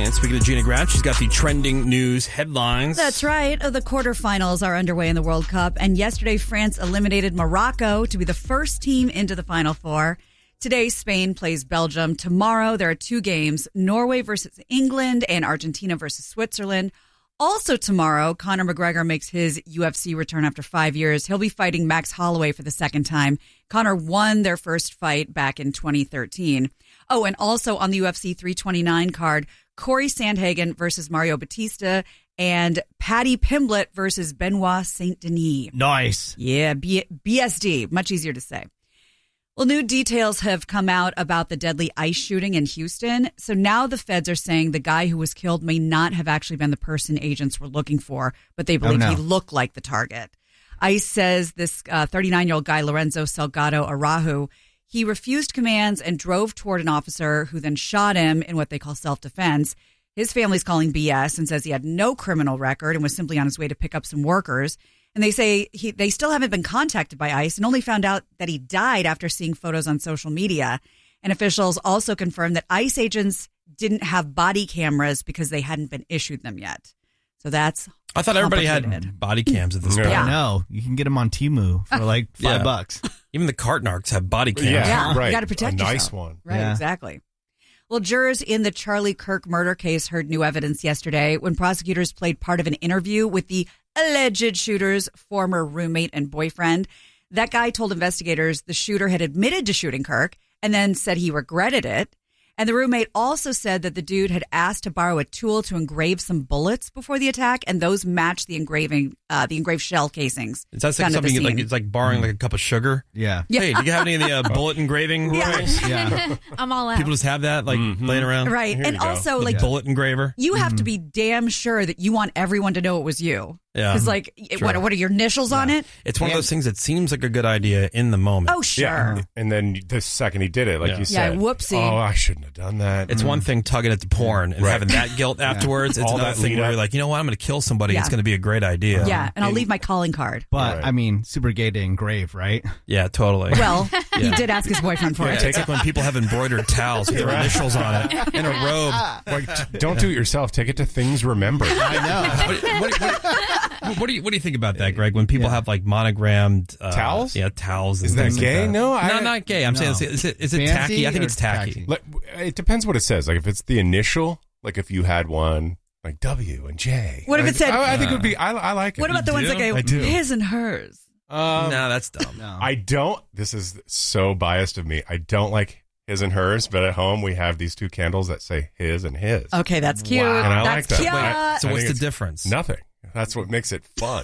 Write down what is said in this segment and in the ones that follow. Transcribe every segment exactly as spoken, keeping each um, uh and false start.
And speaking of Gina Grant, she's got the trending news headlines. That's right. The quarterfinals are underway in the World Cup, and yesterday France eliminated Morocco to be the first team into the Final Four. Today, Spain plays Belgium. Tomorrow, there are two games, Norway versus England and Argentina versus Switzerland. Also tomorrow, Conor McGregor makes his U F C return after five years. He'll be fighting Max Holloway for the second time. Conor won their first fight back in twenty thirteen. Oh, and also on the U F C three twenty-nine card, Corey Sandhagen versus Mario Batista and Paddy Pimblett versus Benoit Saint Denis. Nice. Yeah, B- BSD. Much easier to say. Well, new details have come out about the deadly ICE shooting in Houston. So now the feds are saying the guy who was killed may not have actually been the person agents were looking for, but they believe oh, no. he looked like the target. ICE says this uh, thirty-nine-year-old guy, Lorenzo Salgado Araujo, he refused commands and drove toward an officer who then shot him in what they call self-defense. His family's calling B S and says he had no criminal record and was simply on his way to pick up some workers. And they say he, they still haven't been contacted by ICE and only found out that he died after seeing photos on social media. And officials also confirmed that ICE agents didn't have body cameras because they hadn't been issued them yet. So that's I thought everybody had body cams at this point. Yeah. I know. You can get them on Temu for like five Yeah. bucks. Even the cart narcs have body cams. Yeah, Yeah, you right. gotta protect a nice yourself. one. Right, Yeah. exactly. Well, jurors in the Charlie Kirk murder case heard new evidence yesterday when prosecutors played part of an interview with the alleged shooter's former roommate and boyfriend. That guy told investigators the shooter had admitted to shooting Kirk and then said he regretted it. And the roommate also said that the dude had asked to borrow a tool to engrave some bullets before the attack, and those matched the engraving, uh, the engraved shell casings. Is that found at the something like scene. it's like borrowing like a cup of sugar? Yeah. Hey, do you have any of the uh, bullet engraving? Yeah. Yeah. I'm all out. People just have that like Mhm. laying around. Right. Here And you go. also, The like, bullet engraver. you have to be damn sure that you want everyone to know it was you. Yeah. Because, like, it- what, Sure. what are your initials on it? It's one of And- those things that seems like a good idea in the moment. Oh, sure. Yeah. And then the second he did it, like Yeah. you Yeah, said, whoopsie. oh, I shouldn't have done that. It's one thing tugging it to porn and Right. having that guilt afterwards. It's All another that thing lead where up. you're like, you know what, I'm going to kill somebody. Yeah. It's going to be a great idea. Yeah, and I'll And- leave my calling card. But, Right. I mean, super gay to engrave, right? Yeah, totally. Well, he Yeah. did ask his boyfriend for Yeah, it. it's like when people have embroidered towels with their initials on it in a robe. Like, t- don't do it yourself. Take it to Things Remembered. I know. What, what, what, what do you what do you think about that, Greg? When people Yeah. have like monogrammed uh, Towels? Yeah, towels. And Is that things like gay? that. No, I- no, not gay. I'm No. saying, is it, is it, is it Fancy tacky? I think or it's tacky. tacky? Like, it depends what it says. Like, if it's the initial, like if you had one like W and J. What if like, it said- I, I think it would be. I, I like it. What about the You ones do? that go I do. his and hers? Um, no, that's dumb. No. I don't. This is so biased of me. I don't like his and hers, but at home we have these two candles that say his and his. Okay, that's cute. Wow. And I like That's that. cute. Wait, So I what's think the it's difference? Nothing. That's what makes it fun.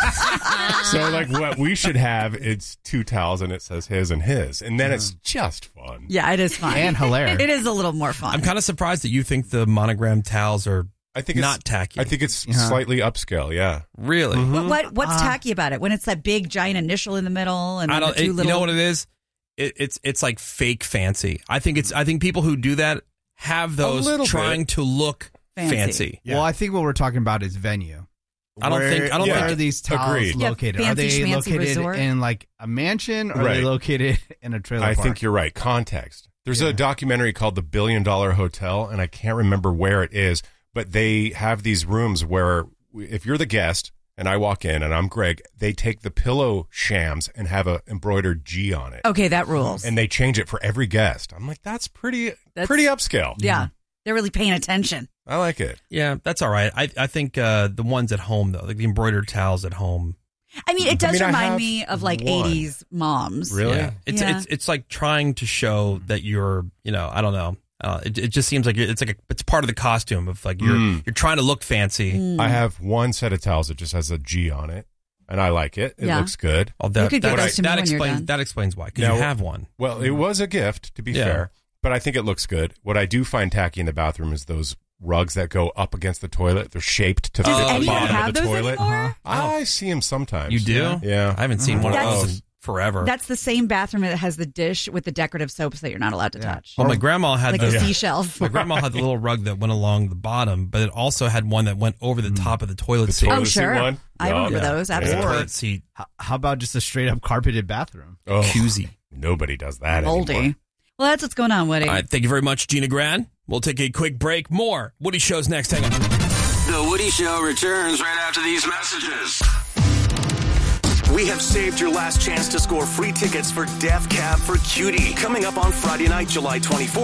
So, like, what we should have, it's two towels and it says his and his. And then it's just fun. Yeah, it is fun. And hilarious. It is a little more fun. I'm kind of surprised that you think the monogram towels are I think it's not tacky. I think it's Yeah. slightly upscale, yeah. really. What, what what's tacky about it? When it's that big giant initial in the middle and I then don't. the two it- you little. know what it is? It, it's it's like fake fancy. I think it's. I think people who do that have those little trying bit. to look Fancy. fancy. Yeah. Well, I think what we're talking about is venue. I don't Where- think- I don't where think- are these towels Agreed. Yeah, located? Are fancy they schmancy located resort. in like a mansion, or are Right. they located in a trailer I park? think you're right. Context. There's Yeah. a documentary called The Billion Dollar Hotel, and I can't remember where it is, but they have these rooms where if you're the guest and I walk in and I'm Greg, they take the pillow shams and have a embroidered G on it. Okay, that rules. And they change it for every guest. I'm like, that's pretty That's- pretty upscale. yeah, they're really paying attention. I like it. Yeah, that's all right. I I think uh, the ones at home though, like the embroidered towels at home. I mean, it does mean, I remind have me of like one. eighties moms. Really? Yeah. It's Yeah. it's it's like trying to show that you're, you know, I don't know. Uh, it, it just seems like you're- it's like a, it's part of the costume of like you're Mm. you're trying to look fancy. Mm. I have one set of towels that just has a G on it, and I like it. It Yeah. looks good. Oh, that, You could give that, those to me that when you're explains done. that explains why because Now- you have one. Well, it was a gift, to be Yeah. fair, but I think it looks good. What I do find tacky in the bathroom is those rugs that go up against the toilet. They're shaped to Does fit the anyone bottom have of the those toilet. anymore? I see them sometimes. You do? Yeah. I haven't seen one of That's- those in forever. That's the same bathroom that has the dish with the decorative soaps that you're not allowed to Yeah. touch. well, my grandma had Like the, the seashells. my grandma had the little rug that went along the bottom, but it also had one that went over the top of the toilet The seat. toilet Oh, seat sure. one? I Yeah. remember Yeah. those, The absolutely. toilet seat, How, how about just a straight up carpeted bathroom? Oh, Q Z. nobody does that anymore. Moldy. Well, that's what's going on, Woody. All right, thank you very much, Gina Gran. We'll take a quick break. More Woody Show's next. Hang on. The Woody Show returns right after these messages. We have saved your last chance to score free tickets for Death Cab for Cutie coming up on Friday night, July twenty-fourth.